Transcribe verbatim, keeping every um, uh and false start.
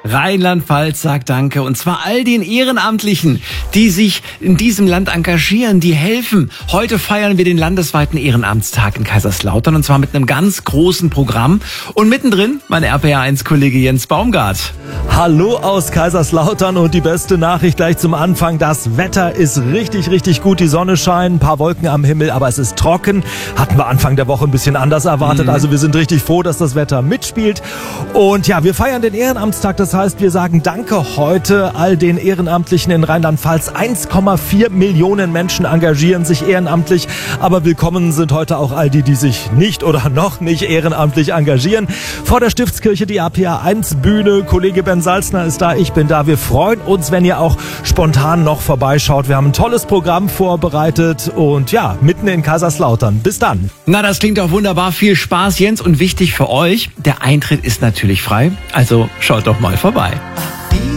Rheinland-Pfalz sagt Danke, und zwar all den Ehrenamtlichen, die sich in diesem Land engagieren, die helfen. Heute feiern wir den landesweiten Ehrenamtstag in Kaiserslautern, und zwar mit einem ganz großen Programm. Und mittendrin mein R P R eins Kollege Jens Baumgart. Hallo aus Kaiserslautern, und die beste Nachricht gleich zum Anfang: Das Wetter ist richtig, richtig gut. Die Sonne scheint, ein paar Wolken am Himmel, aber es ist trocken. Hatten wir Anfang der Woche ein bisschen anders erwartet. Mhm. Also wir sind richtig froh, dass das Wetter mitspielt. Und ja, wir feiern den Ehrenamtstag. Das heißt, wir sagen Danke heute all den Ehrenamtlichen in Rheinland-Pfalz. eins Komma vier Millionen Menschen engagieren sich ehrenamtlich. Aber willkommen sind heute auch all die, die sich nicht oder noch nicht ehrenamtlich engagieren. Vor der Stiftskirche die R P R eins Bühne. Kollege Ben Salzner ist da, ich bin da. Wir freuen uns, wenn ihr auch spontan noch vorbeischaut. Wir haben ein tolles Programm vorbereitet und ja, mitten in Kaiserslautern. Bis dann. Na, das klingt doch wunderbar. Viel Spaß, Jens. Und wichtig für euch, der Eintritt ist natürlich frei. Also schaut doch mal vorbei.